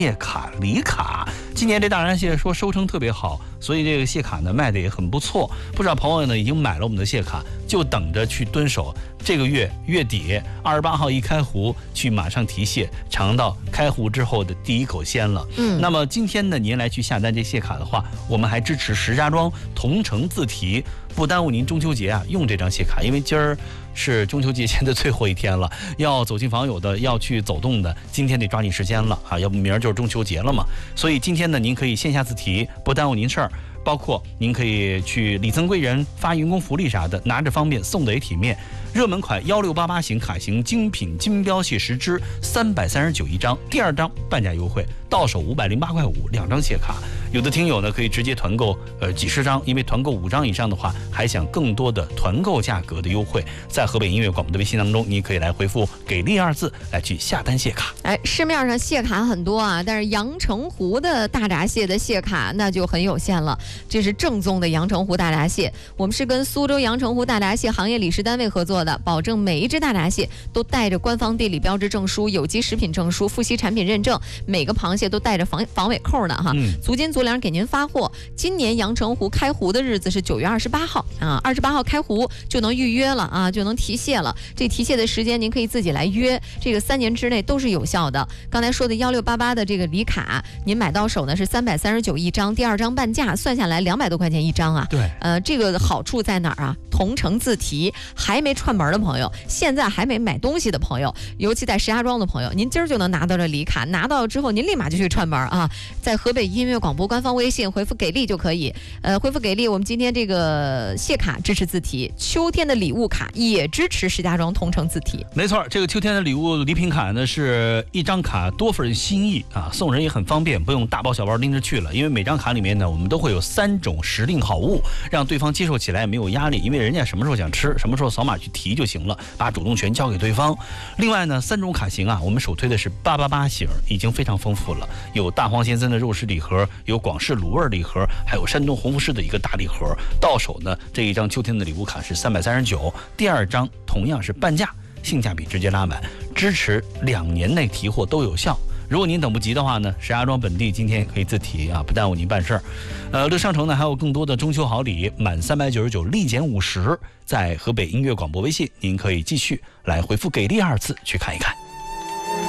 蟹卡、礼卡，今年这大闸蟹说收成特别好，所以这个蟹卡呢卖的也很不错。不少朋友呢已经买了我们的蟹卡，就等着去蹲守这个月底28号一开湖，去马上提蟹，尝到开湖之后的第一口鲜了。那么今天呢，您来去下单这蟹卡的话，我们还支持石家庄同城自提，不耽误您中秋节啊用这张蟹卡，因为今儿是中秋节前的最后一天了，要走亲访友的，要去走动的，今天得抓紧时间了啊，要不明儿就是中秋节了嘛。所以今天呢，您可以线下自提，不耽误您事儿。包括您可以去礼赠贵人、发员工福利啥的，拿着方便，送的也体面。热门款1688型卡型精品金标蟹10只，339一张，第2张半价优惠，到手508块5，2张蟹卡。有的听友呢可以直接团购几十张，因为团购5张以上的话，还享更多的团购价格的优惠。在河北音乐广播的微信当中，你可以来回复“给力”2字来去下单蟹卡。 市面上蟹卡很多啊，但是阳澄湖的大闸蟹的蟹卡那就很有限了。这是正宗的阳澄湖大闸蟹，我们是跟苏州阳澄湖大闸蟹行业理事单位合作的，保证每一只大闸蟹都带着官方地理标志证书、有机食品证书、富硒产品认证，每个螃蟹都带着防伪扣呢哈，足斤足两给您发货。今年阳澄湖开湖的日子是9月28号啊，28号开湖就能预约了啊，就能提蟹了。这提蟹的时间您可以自己来约，这个3年之内都是有效的。刚才说的1688的这个礼卡，您买到手呢是339一张，第2张半价，算下来200多块钱一张啊。 对， 这个好处在哪儿啊？同城自提，还没串门的朋友，现在还没买东西的朋友，尤其在石家庄的朋友，您今儿就能拿到这礼卡，拿到之后您立马就去串门啊，在河北音乐广播官方微信回复给力就可以。回复给力，我们今天这个蟹卡支持自提，秋天的礼物卡也支持石家庄同城自提。 没错，这个秋天的礼品卡呢是一张卡多份心意啊，送人也很方便，不用大包小包拎着去了，因为每张卡里面呢，我们都会有3种时令好物，让对方接受起来没有压力，因为人家什么时候想吃，什么时候扫码去提就行了，把主动权交给对方。另外呢，3种卡型啊，我们首推的是888型，已经非常丰富了，有大黄先生的肉食礼盒，有广式卤味礼盒，还有山东红福式的一个大礼盒。到手呢，这一张秋天的礼物卡是339，第2张同样是半价，性价比直接拉满，支持2年内提货都有效。如果您等不及的话呢，石家庄本地今天可以自提啊，不耽误您办事儿。乐商城呢还有更多的中秋好礼，满399立减50，在河北音乐广播微信，您可以继续来回复给力2字去看一看。